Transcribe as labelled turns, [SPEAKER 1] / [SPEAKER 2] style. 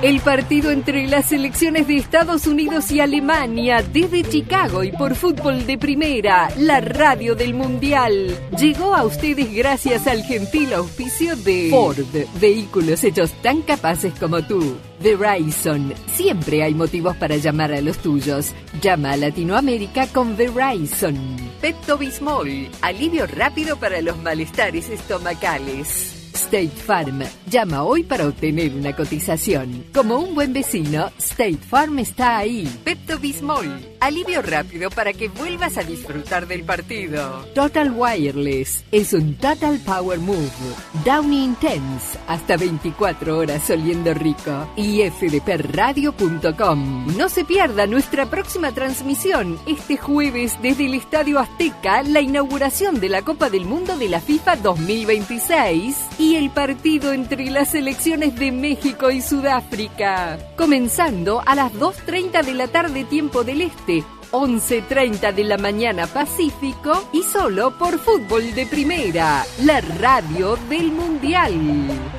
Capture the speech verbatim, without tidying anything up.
[SPEAKER 1] El partido entre las selecciones de Estados Unidos y Alemania desde Chicago y por Fútbol de Primera, la radio del Mundial. Llegó a ustedes gracias al gentil auspicio de Ford, vehículos hechos tan capaces como tú. Verizon, siempre hay motivos para llamar a los tuyos. Llama a Latinoamérica con Verizon. Pepto-Bismol, alivio rápido para los malestares estomacales. State Farm. Llama hoy para obtener una cotización. Como un buen vecino, State Farm está ahí. Pepto-Bismol. Alivio rápido para que vuelvas a disfrutar del partido. Total Wireless. Es un Total Power Move. Downy Intense. Hasta veinticuatro horas oliendo rico. Y f d p radio punto com. No se pierda nuestra próxima transmisión. Este jueves desde el Estadio Azteca, la inauguración de la Copa del Mundo de la FIFA dos mil veintiséis. Y el partido entre las selecciones de México y Sudáfrica. Comenzando a las dos treinta de la tarde tiempo del Este, once treinta de la mañana Pacífico y solo por Fútbol de Primera, la radio del Mundial.